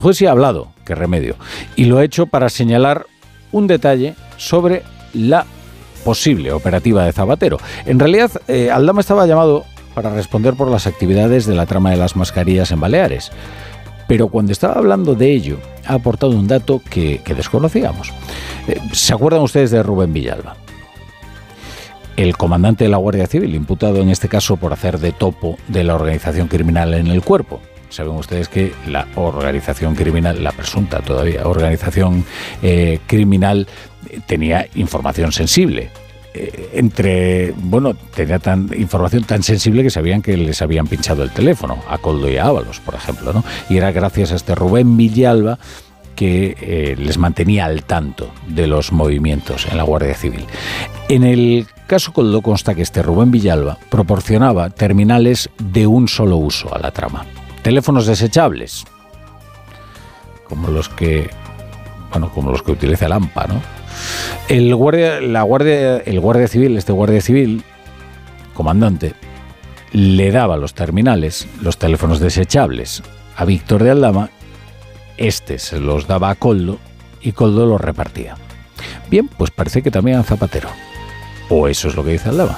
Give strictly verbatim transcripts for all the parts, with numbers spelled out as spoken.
juez sí ha hablado, qué remedio, y lo ha hecho para señalar un detalle sobre la posible operativa de Zapatero. En realidad, eh, Aldama estaba llamado para responder por las actividades de la trama de las mascarillas en Baleares, pero cuando estaba hablando de ello, ha aportado un dato que, que desconocíamos. Eh, ¿Se acuerdan ustedes de Rubén Villalba? El comandante de la Guardia Civil, imputado en este caso por hacer de topo de la organización criminal en el cuerpo. Saben ustedes que la organización criminal, la presunta todavía organización eh, criminal, tenía información sensible. Eh, entre, bueno, tenía tan, información tan sensible que sabían que les habían pinchado el teléfono, a Koldo y a Ábalos, por ejemplo, ¿no? Y era gracias a este Rubén Villalba que eh, les mantenía al tanto de los movimientos en la Guardia Civil. En el caso Koldo consta que este Rubén Villalba proporcionaba terminales de un solo uso a la trama. Teléfonos desechables, como los que, bueno, como los que utiliza el AMPA, ¿no? El guardia, la guardia, el guardia civil, este guardia civil, comandante, le daba los terminales, los teléfonos desechables a Víctor de Aldama. Este se los daba a Koldo y Koldo los repartía. Bien, pues parece que también a Zapatero. O eso es lo que dice Aldama,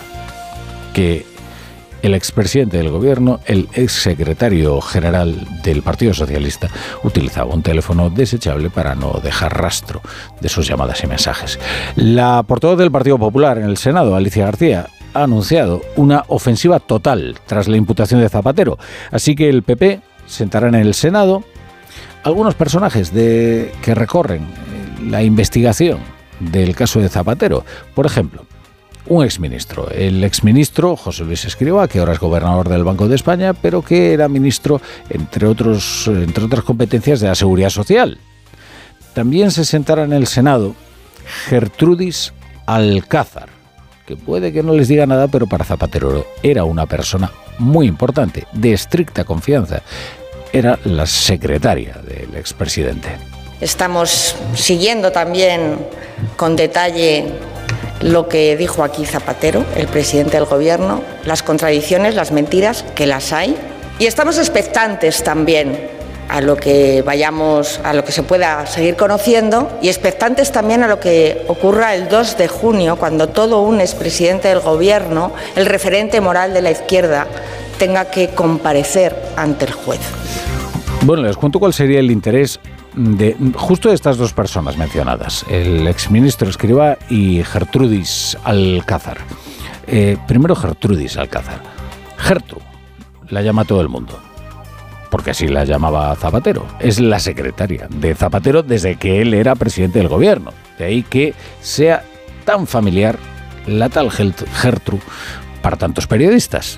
que el expresidente del gobierno, el exsecretario general del Partido Socialista, utilizaba un teléfono desechable para no dejar rastro de sus llamadas y mensajes. La portavoz del Partido Popular en el Senado, Alicia García, ha anunciado una ofensiva total tras la imputación de Zapatero. Así que el P P sentará en el Senado algunos personajes de, que recorren la investigación del caso de Zapatero. Por ejemplo, un exministro, el exministro José Luis Escrivá, que ahora es gobernador del Banco de España, pero que era ministro, entre otros, entre otras competencias, de la Seguridad Social. También se sentará en el Senado Gertrudis Alcázar, que puede que no les diga nada, pero para Zapatero era una persona muy importante, de estricta confianza. Era la secretaria del expresidente. Estamos siguiendo también con detalle lo que dijo aquí Zapatero, el presidente del gobierno, las contradicciones, las mentiras, que las hay. Y estamos expectantes también a lo que vayamos, a lo que se pueda seguir conociendo, y expectantes también a lo que ocurra el dos de junio, cuando todo un expresidente del gobierno, el referente moral de la izquierda, tenga que comparecer ante el juez. Bueno, les cuento cuál sería el interés de justo de estas dos personas mencionadas, el exministro Escrivá y Gertrudis Alcázar. Eh, primero Gertrudis Alcázar. Gertru la llama todo el mundo, porque así la llamaba Zapatero. Es la secretaria de Zapatero desde que él era presidente del gobierno. De ahí que sea tan familiar la tal Gertru para tantos periodistas,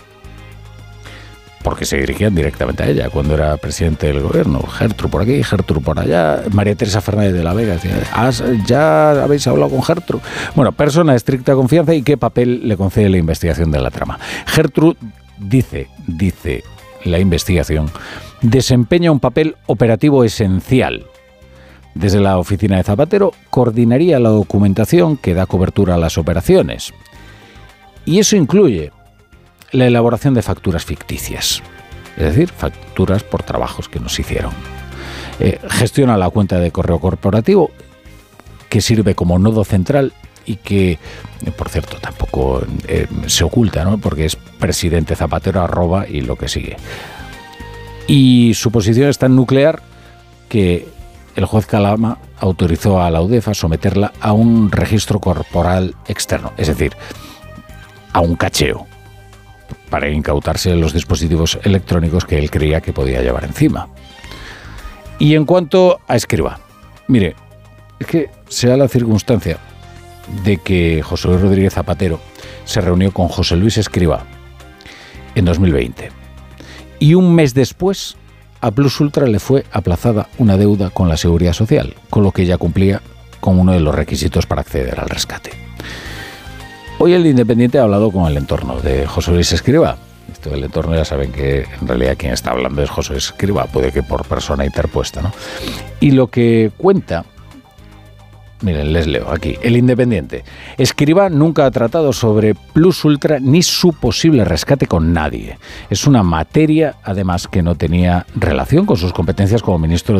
porque se dirigían directamente a ella cuando era presidente del gobierno. Gertru por aquí, Gertru por allá. María Teresa Fernández de la Vega decía, ¿ya habéis hablado con Gertru? Bueno, persona de estricta confianza. ¿Y qué papel le concede la investigación de la trama? Gertru, dice, dice la investigación, desempeña un papel operativo esencial. Desde la oficina de Zapatero coordinaría la documentación que da cobertura a las operaciones. Y eso incluye la elaboración de facturas ficticias, es decir, facturas por trabajos que nos hicieron. Eh, gestiona la cuenta de correo corporativo, que sirve como nodo central y que, eh, por cierto, tampoco eh, se oculta, ¿no? Porque es presidente Zapatero arroba y lo que sigue. Y su posición es tan nuclear que el juez Calama autorizó a la UDEF a someterla a un registro corporal externo, es decir, a un cacheo, para incautarse los dispositivos electrónicos que él creía que podía llevar encima. Y en cuanto a Escrivá, mire, es que se da la circunstancia de que José Luis Rodríguez Zapatero se reunió con José Luis Escrivá en dos mil veinte. Y un mes después, a Plus Ultra le fue aplazada una deuda con la Seguridad Social, con lo que ya cumplía con uno de los requisitos para acceder al rescate. Hoy el Independiente ha hablado con el entorno de José Luis Escrivá. Esto del entorno ya saben que en realidad quien está hablando es José Luis Escrivá, puede que por persona interpuesta, ¿no? Y lo que cuenta Miren, les leo aquí. El Independiente. Escrivá nunca ha tratado sobre Plus Ultra ni su posible rescate con nadie. Es una materia, además, que no tenía relación con sus competencias como ministro